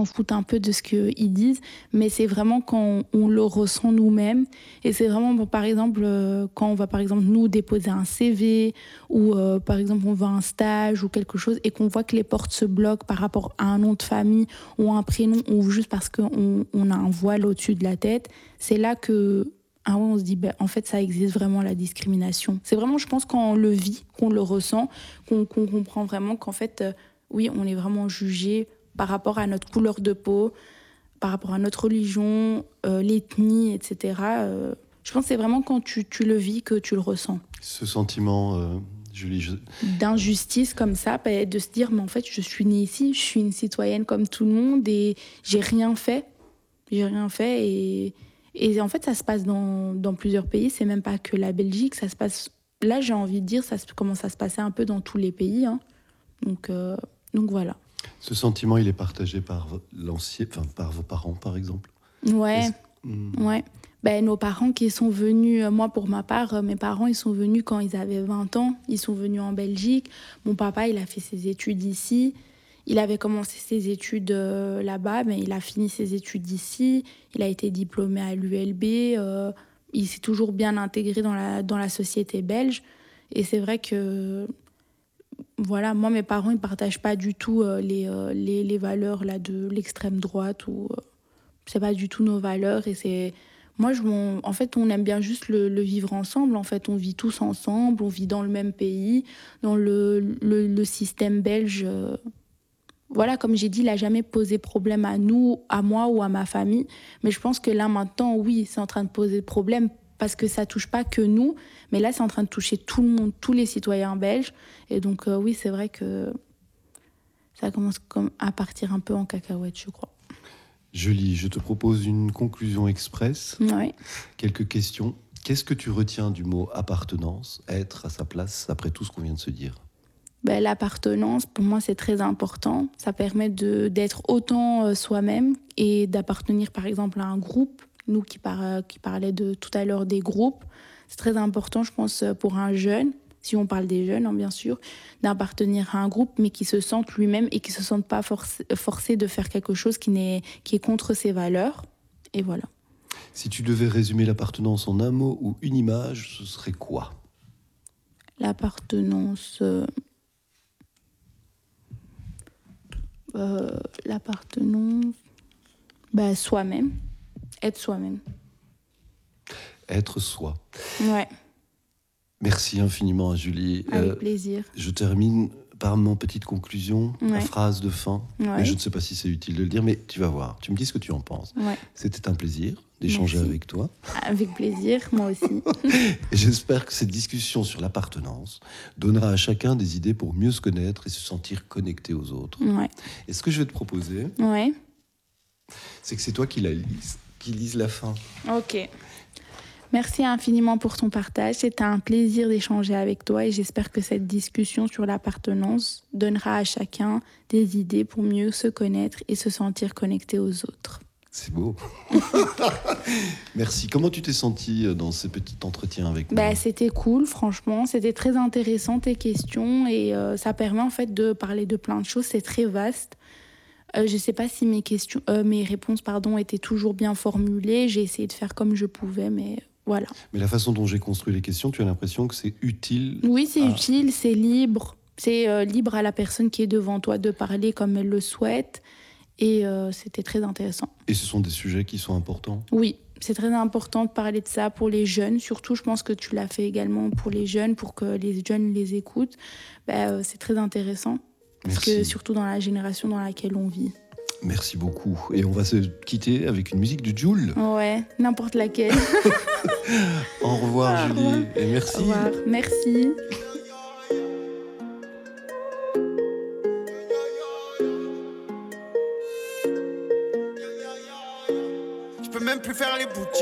s'en foutent un peu de ce qu'ils disent, mais c'est vraiment quand on le ressent nous-mêmes. Et c'est vraiment, bon, par exemple, quand on va, par exemple, nous déposer un CV ou, par exemple, on va à un stage ou quelque chose et qu'on voit que les portes se bloquent par rapport à un nom de famille ou un prénom ou juste parce qu'on a un voile au-dessus de la tête, c'est là que ah ouais, on se dit, ben, en fait, ça existe vraiment la discrimination. C'est vraiment, je pense, quand on le vit, qu'on le ressent, qu'on comprend vraiment qu'en fait, oui, on est vraiment jugé par rapport à notre couleur de peau, par rapport à notre religion, l'ethnie, etc. Je pense que c'est vraiment quand tu le vis que tu le ressens. Ce sentiment, Julie, D'injustice comme ça, ben, de se dire, mais en fait, je suis née ici, je suis une citoyenne comme tout le monde et j'ai rien fait. J'ai rien fait et en fait, ça se passe dans plusieurs pays. C'est même pas que la Belgique. Ça se passe. Là, j'ai envie de dire, ça commence à se passer un peu dans tous les pays. Hein. Donc voilà. ce sentiment, il est partagé par par vos parents, par exemple. Ouais, ouais. Ben, nos parents qui sont venus, moi pour ma part, mes parents, ils sont venus quand ils avaient 20 ans. Ils sont venus en Belgique. Mon papa, il a fait ses études ici. Il avait commencé ses études là-bas, mais il a fini ses études ici. Il a été diplômé à l'ULB. Il s'est toujours bien intégré dans la société belge. Et c'est vrai que, voilà, moi, mes parents, ils ne partagent pas du tout les valeurs là, de l'extrême droite. C'est pas du tout nos valeurs. Et c'est... Moi, en fait, on aime bien juste le vivre ensemble. En fait, on vit tous ensemble, on vit dans le même pays, dans le système belge. Voilà, comme j'ai dit, il n'a jamais posé problème à nous, à moi ou à ma famille. Mais je pense que là, maintenant, oui, c'est en train de poser problème parce que ça touche pas que nous. Mais là, c'est en train de toucher tout le monde, tous les citoyens belges. Et donc, oui, c'est vrai que ça commence à partir un peu en cacahuète, je crois. Julie, je te propose une conclusion express. Ouais. Quelques questions. Qu'est-ce que tu retiens du mot appartenance, être à sa place, après tout ce qu'on vient de se dire? Ben, l'appartenance, pour moi, c'est très important. Ça permet d'être autant soi-même et d'appartenir, par exemple, à un groupe. Nous qui parlaient tout à l'heure des groupes, c'est très important, je pense, pour un jeune, si on parle des jeunes, hein, bien sûr, d'appartenir à un groupe, mais qui se sente lui-même et qui ne se sente pas forcé de faire quelque chose qui est contre ses valeurs. Et voilà. Si tu devais résumer l'appartenance en un mot ou une image, ce serait quoi? L'appartenance... l'appartenance... Ben, soi-même. Être soi-même. Être soi. Ouais. Merci infiniment, Julie. Avec plaisir. Je termine par mon petite conclusion, la phrase de fin. Ouais. Mais je ne sais pas si c'est utile de le dire, mais tu vas voir. Tu me dis ce que tu en penses. Ouais. C'était un plaisir d'échanger avec toi. Avec plaisir, moi aussi. Et j'espère que cette discussion sur l'appartenance donnera à chacun des idées pour mieux se connaître et se sentir connecté aux autres. Ouais. Et ce que je vais te proposer, c'est que c'est toi qui lise la fin. Ok. Merci infiniment pour ton partage. C'était un plaisir d'échanger avec toi et j'espère que cette discussion sur l'appartenance donnera à chacun des idées pour mieux se connaître et se sentir connecté aux autres. C'est beau. Merci. Comment tu t'es sentie dans ces petits entretiens avec moi? C'était cool, franchement. C'était très intéressant tes questions et ça permet en fait de parler de plein de choses. C'est très vaste. Je ne sais pas si mes réponses étaient toujours bien formulées. J'ai essayé de faire comme je pouvais, mais voilà. Mais la façon dont j'ai construit les questions, tu as l'impression que c'est utile? Oui, c'est utile, c'est libre. C'est libre à la personne qui est devant toi de parler comme elle le souhaite. Et c'était très intéressant. Et ce sont des sujets qui sont importants? Oui, c'est très important de parler de ça pour les jeunes. Surtout, je pense que tu l'as fait également pour les jeunes, pour que les jeunes les écoutent. C'est très intéressant. Parce que surtout dans la génération dans laquelle on vit. Merci beaucoup. Et on va se quitter avec une musique de Jul. Ouais, n'importe laquelle. Au revoir, Julie. Et merci. Au revoir. Merci. Je peux même plus faire les boutiques.